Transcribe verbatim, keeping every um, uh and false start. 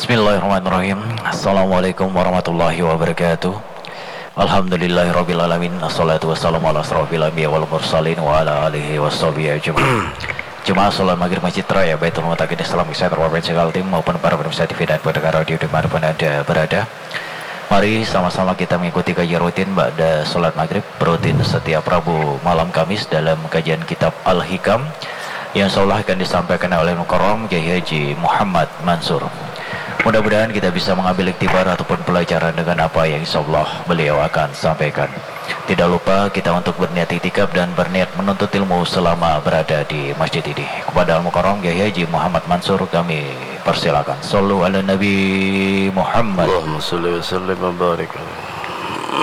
Bismillahirrahmanirrahim. Assalamualaikum warahmatullahi wabarakatuh. Alhamdulillahirabbil alamin. Assalatu wassalamu ala asrofil anbiya wal mursalin wa ala alihi washabihi ajmain. Jemaah salat maghrib Masjid Raya Baitul Muttaqin Islamic Center Provinsi Kaltim maupun para pemirsa T V dan pendengar radio dimanapun Anda berada. Mari sama-sama kita mengikuti kajian rutin ba'da salat maghrib rutin setiap Rabu malam Kamis dalam kajian kitab Al-Hikam yang insyaallah akan disampaikan oleh Mukarram Kiai Haji Muhammad Mansur. Mudah-mudahan kita bisa mengambil iktibar ataupun pelajaran dengan apa yang insyaallah beliau akan sampaikan. Tidak lupa kita untuk berniat itikaf dan berniat menuntut ilmu selama berada di masjid ini. Kepada Al-Mukarram Kiai Haji Muhammad Mansur kami persilakan. Shallu ala Nabi Muhammad. Allahumma shalli wa sallim wa barik alaihi.